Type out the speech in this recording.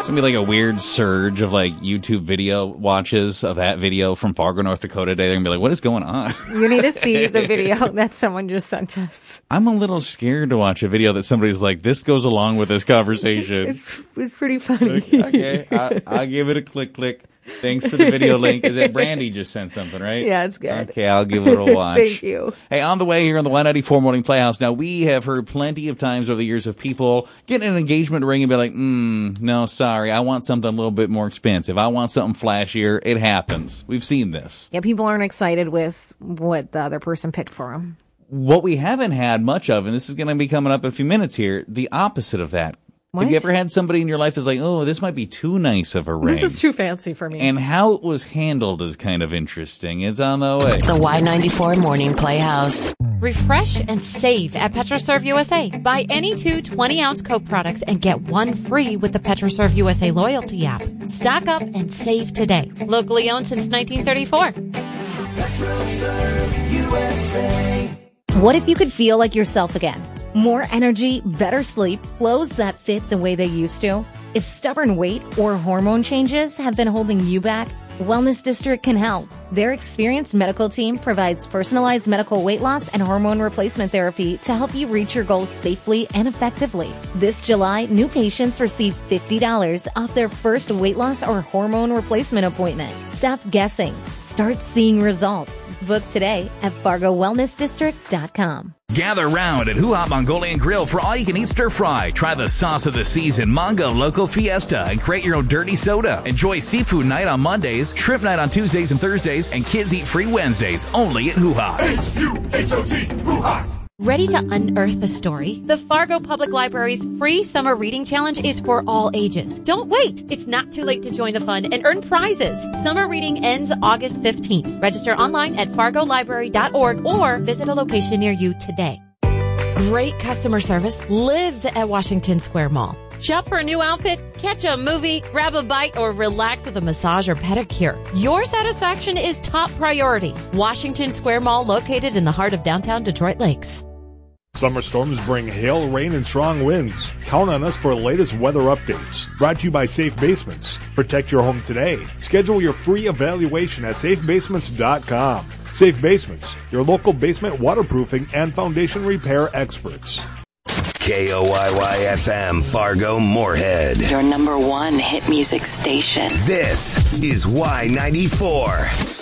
It's going to be like a weird surge of like YouTube video watches of that video from Fargo, North Dakota today. They're going to be like, what is going on? You need to see the video that someone just sent us. I'm a little scared to watch a video that somebody's like, this goes along with this conversation. It's pretty funny. Okay, I'll give it a click. Thanks for the video link. Is that Brandy just sent something, right? Yeah, it's good. Okay, I'll give it a watch. Thank you. Hey, on the way here on the Y94 Morning Playhouse. Now, we have heard plenty of times over the years of people getting an engagement ring and be like, no, sorry, I want something a little bit more expensive. I want something flashier. It happens. We've seen this. Yeah, people aren't excited with what the other person picked for them. What we haven't had much of, and this is going to be coming up in a few minutes here, the opposite of that. What? Have you ever had somebody in your life that's like, oh, this might be too nice of a ring? This is too fancy for me. And how it was handled is kind of interesting. It's on the way. The Y94 Morning Playhouse. Refresh and save at PetroServe USA. Buy any two 20-ounce Coke products and get one free with the PetroServe USA loyalty app. Stock up and save today. Locally owned since 1934. PetroServe USA. What if you could feel like yourself again? More energy, better sleep, clothes that fit the way they used to? If stubborn weight or hormone changes have been holding you back, Wellness District can help. Their experienced medical team provides personalized medical weight loss and hormone replacement therapy to help you reach your goals safely and effectively. This July, new patients receive $50 off their first weight loss or hormone replacement appointment. Stop guessing. Start seeing results. Book today at FargoWellnessDistrict.com. Gather round at Hoo Ha Mongolian Grill for all-you-can-eat stir-fry. Try the sauce of the season, Mongo Loco Fiesta, and create your own dirty soda. Enjoy seafood night on Mondays, shrimp night on Tuesdays and Thursdays, and kids eat free Wednesdays, only at Hoo Ha. H-U-H-O-T, Hoo Ha. Ready to unearth a story? The Fargo Public Library's free summer reading challenge is for all ages. Don't wait. It's not too late to join the fun and earn prizes. Summer reading ends August 15th. Register online at fargolibrary.org or visit a location near you today. Great customer service lives at Washington Square Mall. Shop for a new outfit, catch a movie, grab a bite, or relax with a massage or pedicure. Your satisfaction is top priority. Washington Square Mall, located in the heart of downtown Detroit Lakes. Summer storms bring hail, rain, and strong winds. Count on us for the latest weather updates. Brought to you by Safe Basements. Protect your home today. Schedule your free evaluation at safebasements.com. Safe Basements, your local basement waterproofing and foundation repair experts. KOYY-FM, Fargo, Moorhead. Your number one hit music station. This is Y94.